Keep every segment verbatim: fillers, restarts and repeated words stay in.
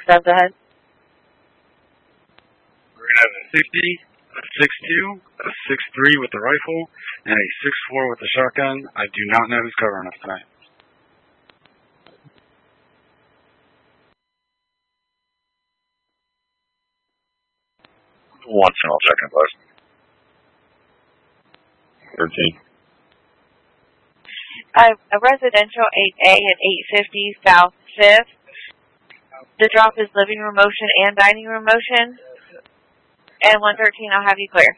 steps ahead. We're going to have a fifty, a six two, a six three with the rifle, and a six four with the shotgun. I do not know who's covering us tonight. One single second, please. thirteen. Uh, a residential eight A at eight fifty South fifth. The drop is living room motion and dining room motion. And one thirteen, I'll have you clear.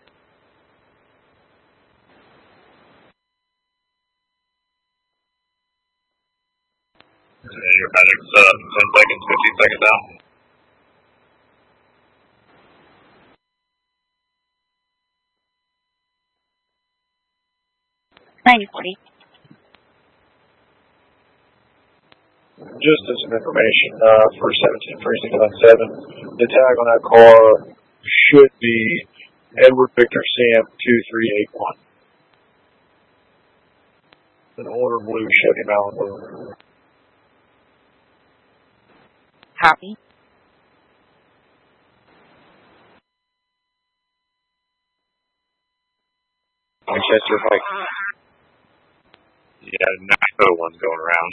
Okay, your medic's uh, ten seconds, fifteen seconds out. ninety forty. Just as some information uh, for seventeen Precinct one seven, the tag on that car should be Edward Victor Sam two three eight one. An older blue Chevy Malibu. Copy. Manchester Pike. Yeah, Nashville one's going around.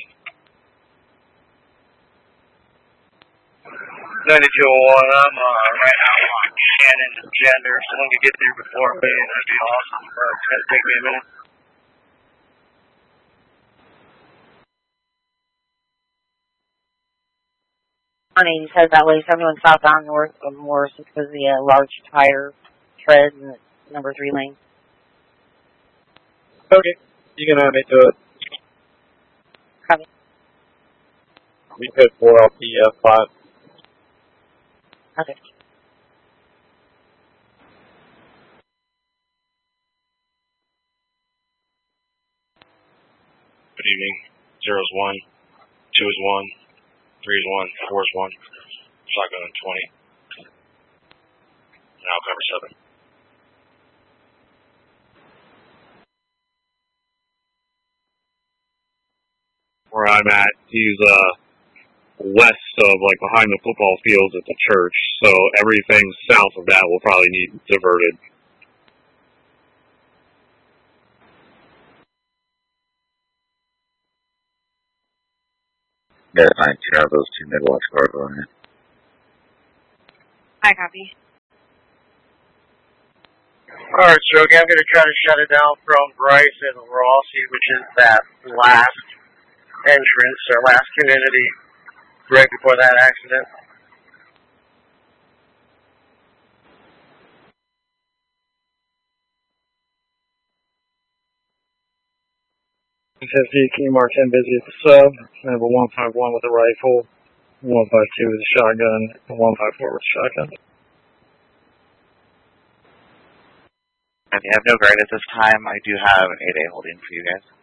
ninety-two oh one, I'm uh, right now on Shannon and Gender. So when you get there before me, that'd be awesome. Uh, it's going to take me a minute. one eighty says that way, seventy-one southbound north of Morris because of the uh, large tire tread in the number three lane. Okay, you can have me to it. Copy. We could four L P F five. Okay. Good evening. Zero is one, two is one, three is one, four is one. Shotgun on twenty. Now cover seven. Where I'm at, he's uh west of, like, behind the football fields at the church, so everything south of that will probably need diverted. Yeah, nineteen of those two midwatch cars on it. I copy. Alright, so again, I'm going to try to shut it down from Bryce and Rossi, which is that last entrance, or last community, right before that accident. fifty, can you mark ten busy at the sub? I have a one five one with a rifle, one five two with a shotgun, and one five four with a shotgun. And you have no guard at this time. I do have an eight A holding for you guys.